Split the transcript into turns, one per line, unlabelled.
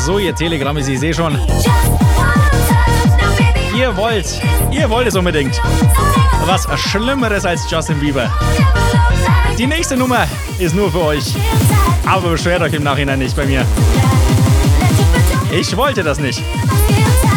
so, ihr Telegram ist, ich sehe schon. Ihr wollt es unbedingt. Was Schlimmeres als Justin Bieber. Die nächste Nummer ist nur für euch. Aber beschwert euch im Nachhinein nicht bei mir. Ich wollte das nicht.